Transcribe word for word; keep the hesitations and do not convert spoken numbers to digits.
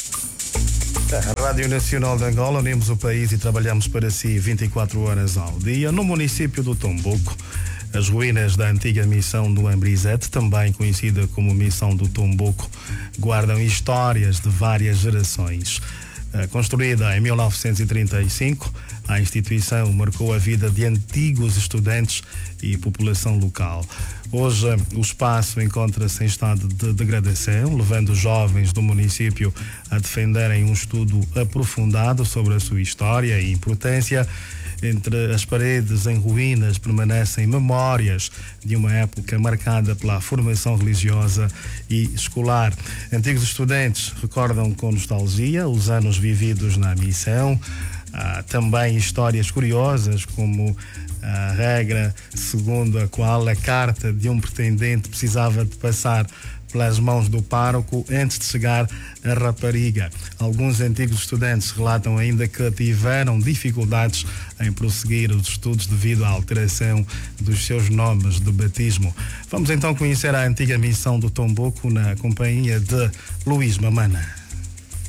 A Rádio Nacional de Angola, unimos o país e trabalhamos para si vinte e quatro horas ao dia. No município do Tomboco, as ruínas da antiga missão do Ambrizete, também conhecida como Missão do Tomboco, guardam histórias de várias gerações. Construída em mil novecentos e trinta e cinco, a instituição marcou a vida de antigos estudantes e população local. Hoje, o espaço encontra-se em estado de degradação, levando os jovens do município a defenderem um estudo aprofundado sobre a sua história e importância. Entre as paredes em ruínas permanecem memórias de uma época marcada pela formação religiosa e escolar. Antigos estudantes recordam com nostalgia os anos vividos na missão. Há também histórias curiosas, como a regra segundo a qual a carta de um pretendente precisava de passar pelas mãos do pároco antes de chegar a rapariga. Alguns antigos estudantes relatam ainda que tiveram dificuldades em prosseguir os estudos devido à alteração dos seus nomes de batismo. Vamos então conhecer a antiga missão do Tomboco na companhia de Luís Mamana.